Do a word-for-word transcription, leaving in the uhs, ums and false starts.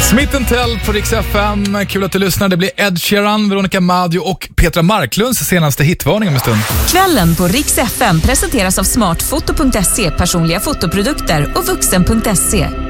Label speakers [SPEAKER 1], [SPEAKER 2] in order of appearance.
[SPEAKER 1] Smith and Tell på Rix F M. Kul att du lyssnar. Det blir Ed Sheeran, Veronica Maggio och Petra Marklunds senaste hitvarning om en stund.
[SPEAKER 2] Kvällen på Rix F M presenteras av smartfoto punkt se, personliga fotoprodukter och vuxen punkt se.